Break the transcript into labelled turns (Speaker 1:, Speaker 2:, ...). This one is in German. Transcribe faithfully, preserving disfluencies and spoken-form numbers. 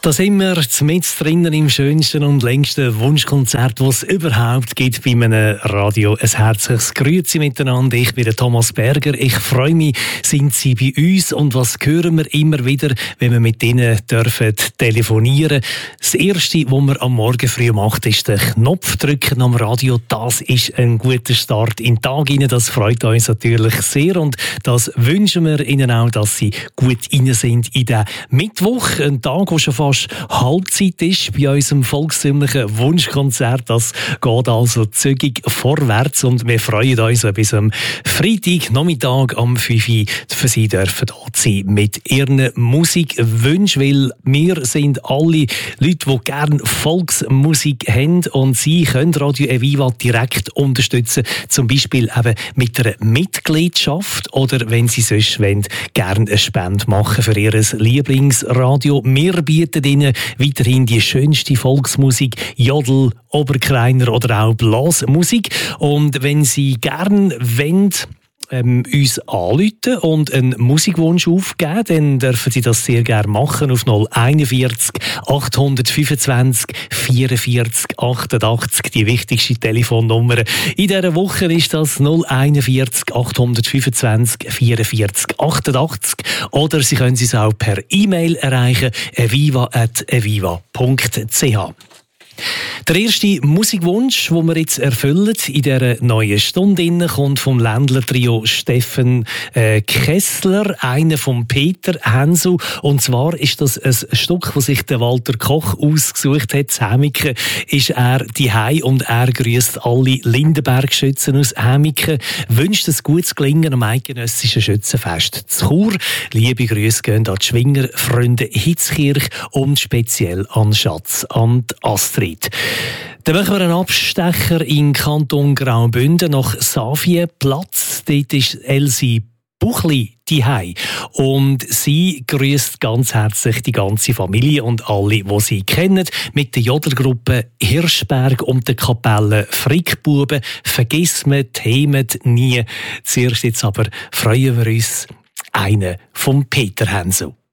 Speaker 1: Da sind wir mit drinnen im schönsten und längsten Wunschkonzert, das es überhaupt gibt bei einem Radio. Ein herzliches Grüezi miteinander. Ich bin der Thomas Berger. Ich freue mich, sind Sie bei uns. Und was hören wir immer wieder, wenn wir mit Ihnen dürfen telefonieren? Das Erste, was man am Morgen früh macht, ist den Knopf drücken am Radio. Das ist ein guter Start in den Tag rein. Das freut uns natürlich sehr. Und das wünschen wir Ihnen auch, dass Sie gut rein sind in den Mittwoch. Ein Tag, der schon fast Halbzeit ist bei unserem volkstümlichen Wunschkonzert. Das geht also zügig vorwärts und wir freuen uns, bis am Freitag Nachmittag am fünf Uhr für Sie dürfen dort sein mit Ihren Musikwünschen, weil wir sind alle Leute, die gerne Volksmusik haben und Sie können Radio Eviva direkt unterstützen, zum Beispiel eben mit einer Mitgliedschaft oder wenn Sie sonst wollen, gerne eine Spende machen für Ihr Lieblingsradio. Wir bieten Ihnen weiterhin die schönste Volksmusik, Jodel, Oberkreiner oder auch Blasmusik. Und wenn Sie gerne wollen, ähm, uns anrufen und einen Musikwunsch aufgeben, dann dürfen Sie das sehr gerne machen auf null einundvierzig achthundertfünfundzwanzig vierundvierzig achtundachtzig, die wichtigste Telefonnummer. In dieser Woche ist das null einundvierzig achthundertfünfundzwanzig vierundvierzig achtundachtzig oder Sie können es auch per E-Mail erreichen, eviva at eviva punkt c h. Der erste Musikwunsch, den wir jetzt erfüllen in dieser neuen Stunde, kommt vom Ländler-Trio Steffen äh, Kessler, einer von Peter Hensel. Und zwar ist das ein Stück, das sich der Walter Koch ausgesucht hat. Das Hämiken ist er daheim und er grüßt alle Lindenberg-Schützen aus Hämiken. Wünscht ein gutes Gelingen am eidgenössischen Schützenfest zu Chur. Liebe Grüße gehen an die Schwingerfreunde Hitzkirch und speziell an Schatz und Astrid. Dann machen wir einen Abstecher in Kanton Graubünden nach Savienplatz. Dort ist Elsie Buchli daheim. Und sie grüßt ganz herzlich die ganze Familie und alle, die sie kennen, mit der Jodelgruppe Hirschberg und der Kapelle Frickbuben. Vergiss mir Themen nie. Zuerst jetzt aber freuen wir uns einen von Peter Hensel.